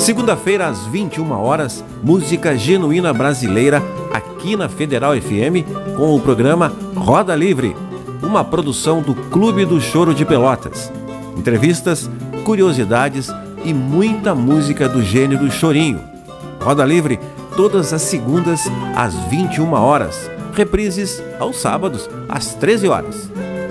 Segunda-feira, às 21 horas, música genuína brasileira aqui na Federal FM com o programa Roda Livre, uma produção do Clube do Choro de Pelotas. Entrevistas, curiosidades e muita música do gênero chorinho. Roda Livre todas as segundas às 21 horas. Reprises aos sábados às 13 horas.